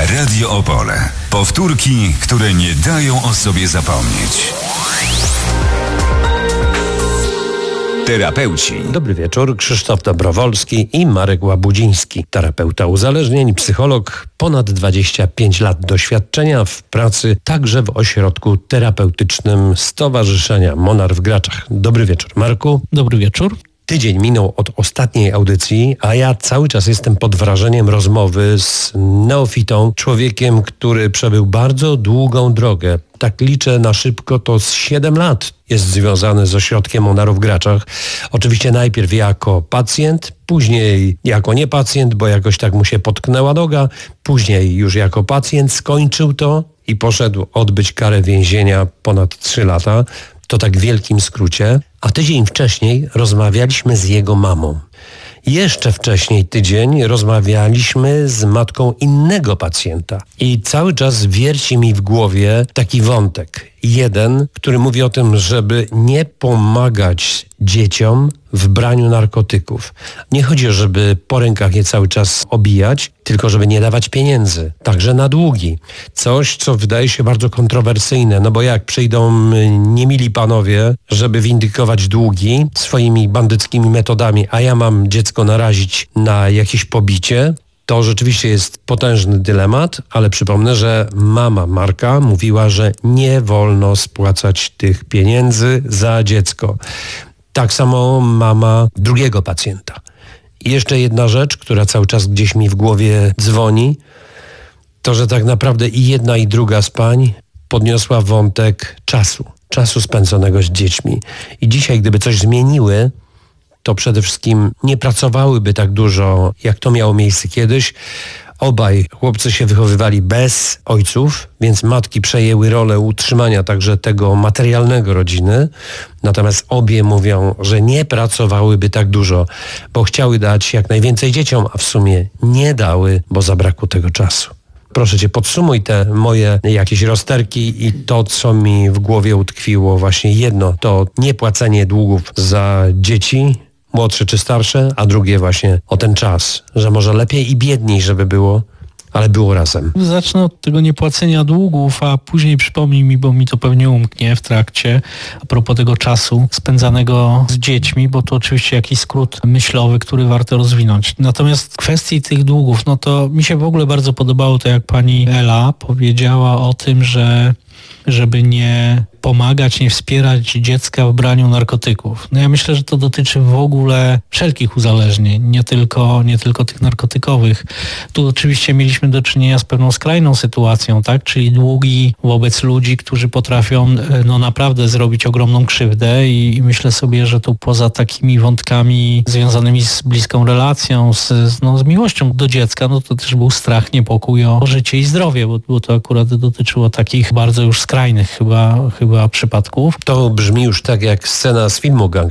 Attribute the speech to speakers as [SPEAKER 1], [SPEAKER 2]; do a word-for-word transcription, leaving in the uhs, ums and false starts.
[SPEAKER 1] Radio Opole. Powtórki, które nie dają o sobie zapomnieć. Terapeuci.
[SPEAKER 2] Dobry wieczór, Krzysztof Dobrowolski i Marek Łabudziński. Terapeuta uzależnień, psycholog, ponad dwadzieścia pięć lat doświadczenia w pracy, także w ośrodku terapeutycznym Stowarzyszenia Monar w Graczach. Dobry wieczór, Marku.
[SPEAKER 3] Dobry wieczór.
[SPEAKER 2] Tydzień minął od ostatniej audycji, a ja cały czas jestem pod wrażeniem rozmowy z neofitą, człowiekiem, który przebył bardzo długą drogę. Tak liczę na szybko, to z siedem lat jest związany z ośrodkiem Monarów w Graczach. Oczywiście najpierw jako pacjent, później jako nie pacjent, bo jakoś tak mu się potknęła noga, później już jako pacjent skończył to i poszedł odbyć karę więzienia ponad trzy lata. To tak w wielkim skrócie. A tydzień wcześniej rozmawialiśmy z jego mamą. Jeszcze wcześniej tydzień rozmawialiśmy z matką innego pacjenta. I cały czas wierci mi w głowie taki wątek. Jeden, który mówi o tym, żeby nie pomagać dzieciom w braniu narkotyków. Nie chodzi o, żeby po rękach je cały czas obijać, tylko żeby nie dawać pieniędzy, także na długi. Coś, co wydaje się bardzo kontrowersyjne, no bo jak przyjdą niemili panowie, żeby windykować długi swoimi bandyckimi metodami, a ja mam dziecko narazić na jakieś pobicie, to rzeczywiście jest potężny dylemat, ale przypomnę, że mama Marka mówiła, że nie wolno spłacać tych pieniędzy za dziecko. Tak samo mama drugiego pacjenta. I jeszcze jedna rzecz, która cały czas gdzieś mi w głowie dzwoni, to, że tak naprawdę i jedna i druga z pań podniosła wątek czasu, czasu spędzonego z dziećmi. I dzisiaj, gdyby coś zmieniły, to przede wszystkim nie pracowałyby tak dużo, jak to miało miejsce kiedyś. Obaj chłopcy się wychowywali bez ojców, więc matki przejęły rolę utrzymania także tego materialnego rodziny. Natomiast obie mówią, że nie pracowałyby tak dużo, bo chciały dać jak najwięcej dzieciom, a w sumie nie dały, bo zabrakło tego czasu. Proszę cię, podsumuj te moje jakieś rozterki i to, co mi w głowie utkwiło. Właśnie jedno to niepłacenie długów za dzieci, młodsze czy starsze, a drugie właśnie o ten czas, że może lepiej i biedniej, żeby było, ale było razem.
[SPEAKER 3] Zacznę od tego niepłacenia długów, a później przypomnij mi, bo mi to pewnie umknie w trakcie, a propos tego czasu spędzanego z dziećmi, bo to oczywiście jakiś skrót myślowy, który warto rozwinąć. Natomiast w kwestii tych długów, no to mi się w ogóle bardzo podobało to, jak pani Ela powiedziała o tym, że żeby nie pomagać, nie wspierać dziecka w braniu narkotyków. No ja myślę, że to dotyczy w ogóle wszelkich uzależnień, nie tylko, nie tylko tych narkotykowych. Tu oczywiście mieliśmy do czynienia z pewną skrajną sytuacją, tak? Czyli długi wobec ludzi, którzy potrafią no naprawdę zrobić ogromną krzywdę i, i myślę sobie, że tu poza takimi wątkami związanymi z bliską relacją, z, no, z miłością do dziecka, no to też był strach, niepokój o życie i zdrowie, bo, bo to akurat dotyczyło takich bardzo już skrajnych chyba, chyba przypadków.
[SPEAKER 2] To brzmi już tak jak scena z filmu Gang